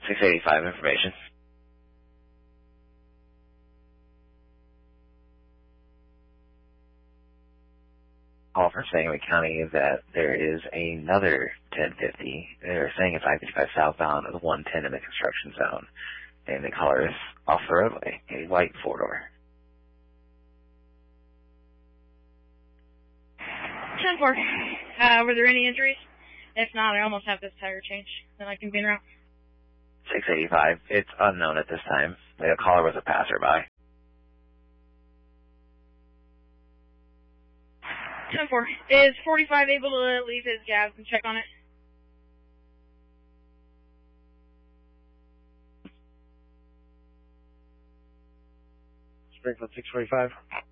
685 information. Call from Sangamon County that there is another 1050. They're saying it's I-55 southbound of the 110 in the construction zone. And the caller is off the roadway, a white four-door. 10-4. Were there any injuries? If not, I almost have this tire changed. Then I can be around. 685. It's unknown at this time. The caller was a passerby. 10-4. Is 45 able to leave his gas and check on it? Springfield 645.